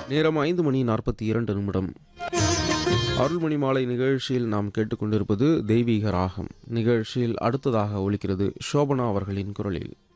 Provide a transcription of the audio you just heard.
நேரம் 5:42 அருள்மணி மாலை நிகழ்ச்சியில் நாம் கேட்டுக்கொண்டிருப்பது தெய்வீக ராகம். நிகழ்ச்சியில் அடுத்ததாக ஒலிக்கிறது சோபனா அவர்களின் குரலில்.